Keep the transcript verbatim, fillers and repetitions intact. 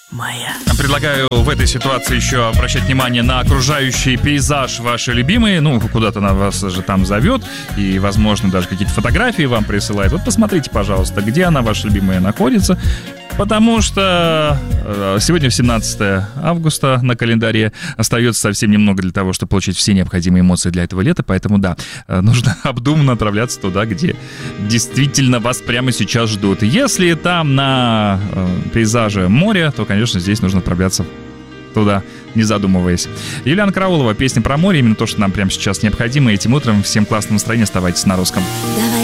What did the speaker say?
моя. Предлагаю в этой ситуации еще обращать внимание на окружающий пейзаж вашей любимой. Ну, куда-то она вас же там зовет. И, возможно, даже какие-то фотографии вам присылает. Вот посмотрите, пожалуйста, где она, ваша любимая, находится. Потому что сегодня семнадцатое августа на календаре. Остается совсем немного для того, чтобы получить все необходимые эмоции для этого лета. Поэтому, да, нужно обдуманно отправляться туда, где действительно вас прямо сейчас ждут. Если там на пейзаже море, то, конечно, здесь нужно отправляться туда, не задумываясь. Юлиана Караулова, песня про море. Именно то, что нам прямо сейчас необходимо. Этим утром всем классного настроения. Оставайтесь на Русском. Давай